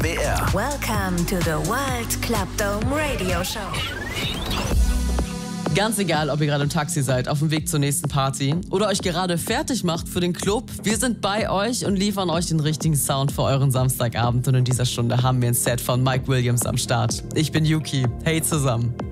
BR. Welcome to the World Club Dome Radio Show. Ganz egal, ob ihr gerade im Taxi seid, auf dem Weg zur nächsten Party oder euch gerade fertig macht für den Club, wir sind bei euch und liefern euch den richtigen Sound für euren Samstagabend. Und in dieser Stunde haben wir ein Set von Mike Williams am Start. Ich bin Yuki. Hey zusammen.